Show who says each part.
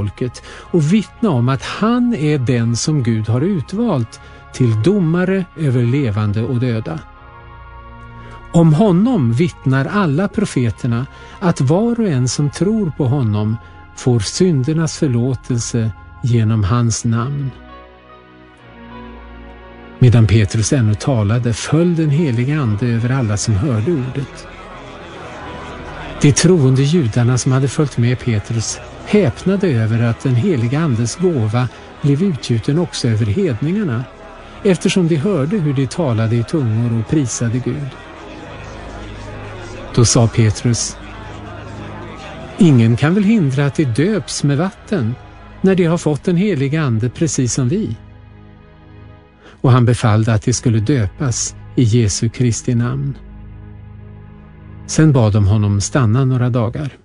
Speaker 1: folket och vittna om att han är den som Gud har utvalt till domare över levande och döda. Om honom vittnar alla profeterna att var och en som tror på honom får syndernas förlåtelse genom hans namn. Medan Petrus ännu talade föll den heliga ande över alla som hörde ordet. De troende judarna som hade följt med Petrus häpnade över att den heliga andes gåva blev utgjuten också över hedningarna, eftersom de hörde hur de talade i tungor och prisade Gud. Då sa Petrus: ingen kan väl hindra att de döps med vatten när de har fått den heliga ande precis som vi? Och han befallde att de skulle döpas i Jesu Kristi namn. Sen bad de honom stanna några dagar.